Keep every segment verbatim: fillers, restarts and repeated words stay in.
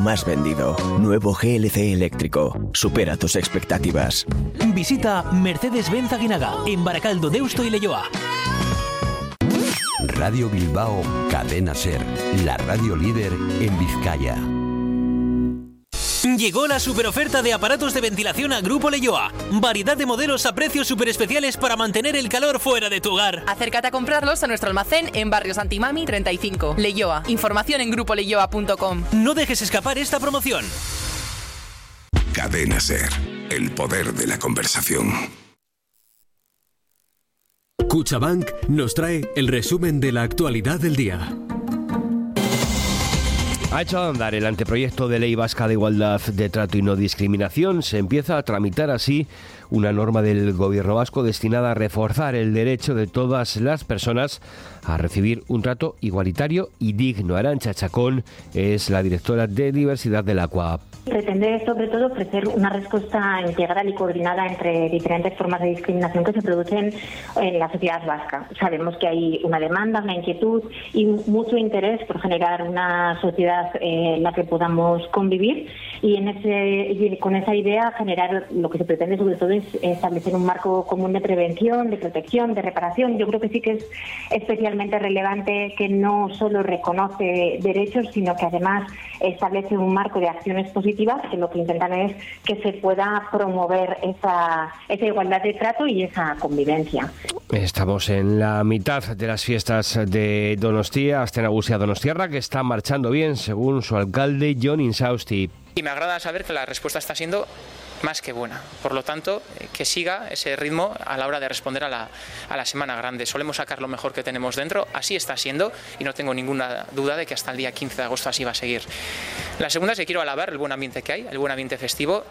Más vendido. Nuevo G L C eléctrico. Supera tus expectativas. Visita Mercedes-Benz Aguinaga en Baracaldo, Deusto y Leioa. Radio Bilbao, Cadena SER, la radio líder en Vizcaya. Llegó la superoferta de aparatos de ventilación a Grupo Leioa. Variedad de modelos a precios super especiales para mantener el calor fuera de tu hogar. Acércate a comprarlos a nuestro almacén en Barrio Santimami treinta y cinco. Leioa. Información en grupo leioa punto com. No dejes escapar esta promoción. Cadena SER. El poder de la conversación. Cuchabank nos trae el resumen de la actualidad del día. Ha echado a andar el anteproyecto de ley vasca de igualdad de trato y no discriminación. Se empieza a tramitar así una norma del gobierno vasco destinada a reforzar el derecho de todas las personas a recibir un trato igualitario y digno. Arantxa Chacón es la directora de diversidad del ACUA. Pretende sobre todo ofrecer una respuesta integral y coordinada entre diferentes formas de discriminación que se producen en la sociedad vasca. Sabemos que hay una demanda, una inquietud y mucho interés por generar una sociedad eh, en la que podamos convivir y, en ese, y con esa idea generar lo que se pretende sobre todo es establecer un marco común de prevención, de protección, de reparación. Yo creo que sí que es especialmente relevante que no solo reconoce derechos, sino que además establece un marco de acciones positivas que lo que intentan es que se pueda promover esa, esa igualdad de trato y esa convivencia. Estamos en la mitad de las fiestas de Donostia, Aste Nagusia Donostiarra, que está marchando bien, según su alcalde, Jon Insausti. Y me agrada saber que la respuesta está siendo más que buena. Por lo tanto, que siga ese ritmo a la hora de responder a la, a la Semana Grande. Solemos sacar lo mejor que tenemos dentro, así está siendo, y no tengo ninguna duda de que hasta el día quince de agosto así va a seguir. La segunda es que quiero alabar el buen ambiente que hay, el buen ambiente festivo,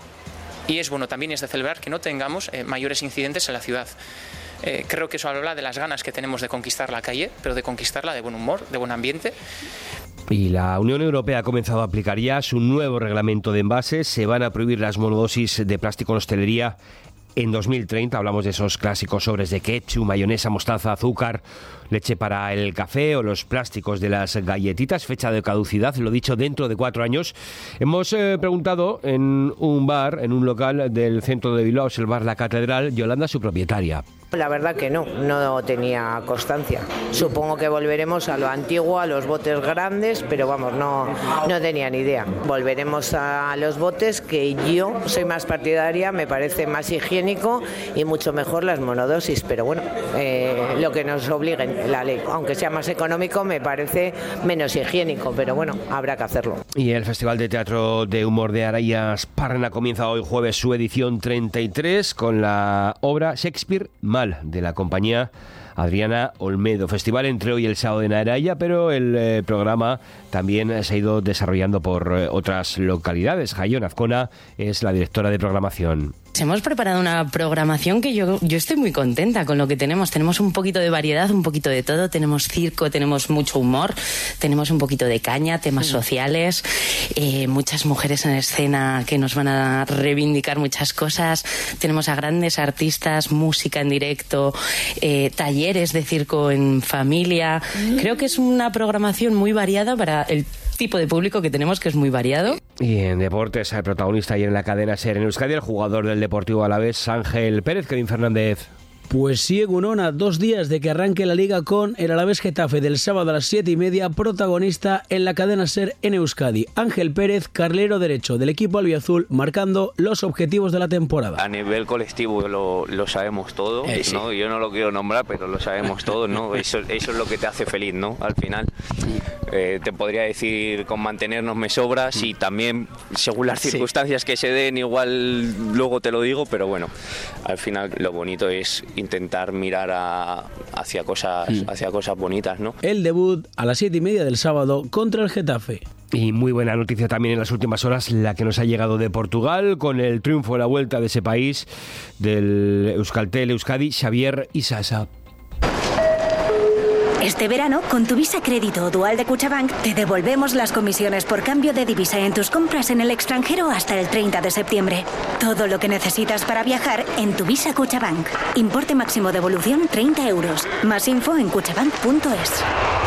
y es bueno también es de celebrar que no tengamos eh, mayores incidentes en la ciudad. Eh, creo que eso habla de las ganas que tenemos de conquistar la calle, pero de conquistarla de buen humor, de buen ambiente. Y la Unión Europea ha comenzado a aplicar ya su nuevo reglamento de envases. Se van a prohibir las monodosis de plástico en hostelería en dos mil treinta. Hablamos de esos clásicos sobres de ketchup, mayonesa, mostaza, azúcar, leche para el café o los plásticos de las galletitas. Fecha de caducidad, lo dicho, dentro de cuatro años. Hemos eh, preguntado en un bar, en un local del centro de Bilbao, el bar La Catedral, Yolanda, su propietaria. La verdad que no, no tenía constancia. Supongo que volveremos a lo antiguo, a los botes grandes, pero vamos, no, no tenía ni idea. Volveremos a los botes, que yo soy más partidaria, me parece más higiénico y mucho mejor las monodosis, pero bueno, eh, lo que nos obliguen la ley. Aunque sea más económico, me parece menos higiénico, pero bueno, habrá que hacerlo. Y el Festival de Teatro de Humor de Arayas Parna comienza hoy jueves su edición treinta y tres con la obra Shakespeare Mal de la compañía Adriana Olmedo. Festival entre hoy y el sábado en Araya, pero el eh, programa también se ha ido desarrollando por eh, otras localidades. Jaion Azcona es la directora de programación. Hemos preparado una programación que yo, yo estoy muy contenta con lo que tenemos. Tenemos un poquito de variedad, un poquito de todo. Tenemos circo, tenemos mucho humor, tenemos un poquito de caña, temas sociales, eh, muchas mujeres en escena que nos van a reivindicar muchas cosas. Tenemos a grandes artistas, música en directo, eh, talleres de circo en familia. Creo que es una programación muy variada para el tipo de público que tenemos, que es muy variado. Y en deportes, el protagonista ayer en la cadena SER en Euskadi, el jugador del Deportivo Alavés, Ángel Pérez. Kevin Fernández. Pues sí, Egunon, a dos días de que arranque la Liga con el Alavés Getafe del sábado a las siete y media, protagonista en la cadena SER en Euskadi. Ángel Pérez, carrilero derecho del equipo albiazul, marcando los objetivos de la temporada. A nivel colectivo lo, lo sabemos todo, eh, sí. ¿no? Yo no lo quiero nombrar, pero lo sabemos todo, ¿no? Eso, eso es lo que te hace feliz, ¿no? Al final, eh, te podría decir con mantenernos me sobra, y también según las circunstancias sí. que se den, igual luego te lo digo, pero bueno, al final lo bonito es intentar mirar a, hacia cosas mm. hacia cosas bonitas, ¿no? El debut a las siete y media del sábado contra el Getafe. Y muy buena noticia también en las últimas horas, la que nos ha llegado de Portugal, con el triunfo en la vuelta de ese país, del Euskaltel Euskadi, Xavier Isasa. Este verano, con tu Visa Crédito o Dual de Cuchabank, te devolvemos las comisiones por cambio de divisa en tus compras en el extranjero hasta el treinta de septiembre. Todo lo que necesitas para viajar en tu Visa Cuchabank. Importe máximo devolución treinta euros. Más info en cuchabank punto es.